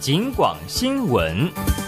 警广新闻。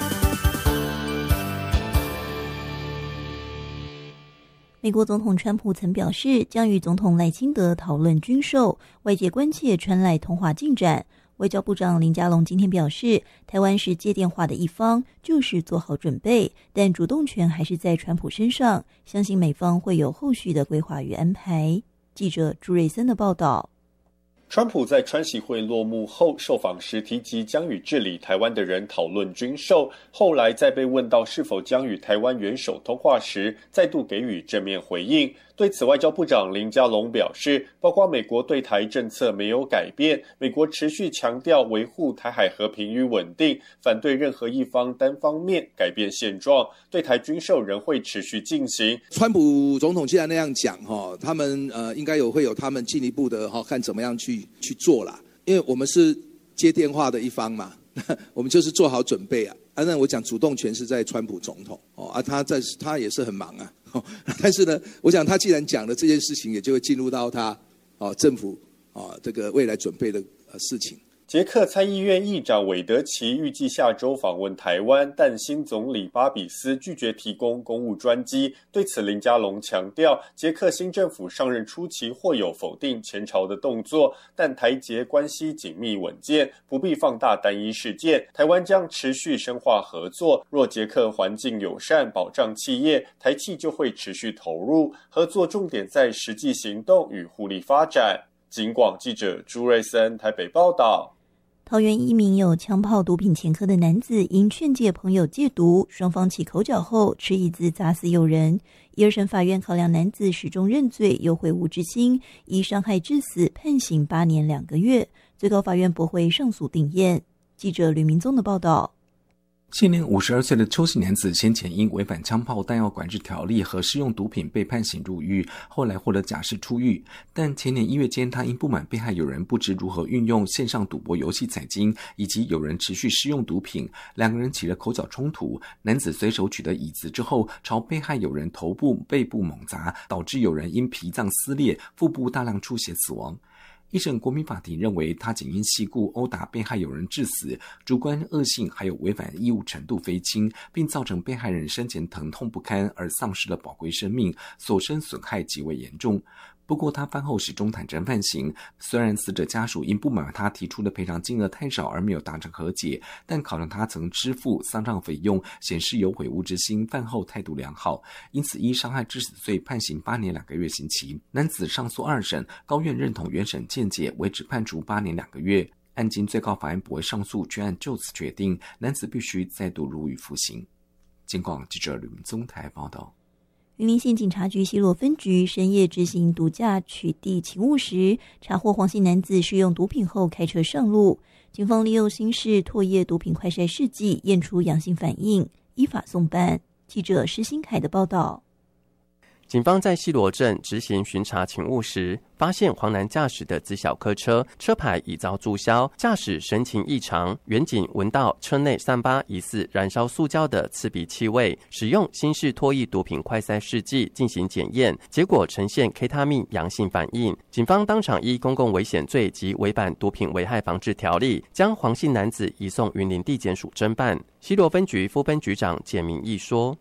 美国总统川普曾表示，将与总统赖清德讨论军售，外界关切川赖通话进展。外交部长林佳龙今天表示，台湾是接电话的一方，就是做好准备，但主动权还是在川普身上，相信美方会有后续的规划与安排。记者朱瑞森的报道。 川普在川习会落幕后受访时提及将与治理台湾的人讨论军售，后来在被问到是否将与台湾元首通话时，再度给予正面回应。对此，外交部长林佳龙表示，包括美国对台政策没有改变，美国持续强调维护台海和平与稳定，反对任何一方单方面改变现状，对台军售仍会持续进行。 川普总统既然那样讲，他们应该会有他们进一步的看怎么样去做啦，因为我们是接电话的一方嘛，我们就是做好准备啊。那我讲主动权是在川普总统他也是很忙啊。但是呢，我想他既然讲了这件事情，也就会进入到他政府这个未来准备的事情。 捷克参议院议长韦德奇预计下周访问台湾，但新总理巴比斯拒绝提供公务专机。对此，林佳龙强调，捷克新政府上任初期或有否定前朝的动作，但台捷关系紧密稳健，不必放大单一事件。台湾将持续深化合作，若捷克环境友善，保障企业，台企就会持续投入。合作重点在实际行动与互利发展。警广记者朱瑞森台北报道。 桃园一名有枪炮毒品前科的男子，因劝诫朋友戒毒，双方起口角后，持椅子砸死友人。一二审法院考量男子始终认罪，又悔无之心，以伤害致死判刑8年2个月。最高法院驳回上诉定谳。记者吕明宗的报道。 现年52岁的邱姓男子先前因违反枪炮弹药管制条例和施用毒品被判刑入狱，后来获得假释出狱。但前年1月间，他因不满被害友人不知如何运用线上赌博游戏采金，以及友人持续施用毒品，两个人起了口角冲突。男子随手取得椅子之后，朝被害友人头部、背部猛砸，导致友人因脾脏撕裂、腹部大量出血死亡。一审国民法庭认为，他仅因系故殴打被害友人致死，主观恶性还有违反义务程度非轻，并造成被害人生前疼痛不堪而丧失了宝贵生命，所生损害极为严重。不过他翻后始终坦诚犯行，虽然死者家属因不满他提出的赔偿金额太少而没有达成和解，但考量他曾支付丧葬费用，显示有悔悟之心，饭后态度良好，因此依伤害致死罪判刑8年2个月刑期。男子上诉2审，高院认同原审见解，为只判处8年2个月。案经最高法院驳回上诉，全案就此决定，男子必须再度入狱服刑。警广记者吕明宗台报道。 云林县警察局西螺分局深夜执行毒驾取缔勤务时，查获黄姓男子使用毒品后开车上路。警方利用新式唾液毒品快筛试剂验出阳性反应，依法送办。记者施新凯的报道。 警方在西螺镇执行巡查勤务时，发现黄男驾驶的自小客车，车牌已遭注销，驾驶神情异常。员警闻到车内散发疑似燃烧塑胶的刺鼻气味，使用新式唾液毒品快筛试剂进行检验，结果呈现 K 他命阳性反应。警方当场依公共危险罪及违反毒品危害防治条例，将黄姓男子移送云林地检署侦办。西螺分局副分局长简明义说：“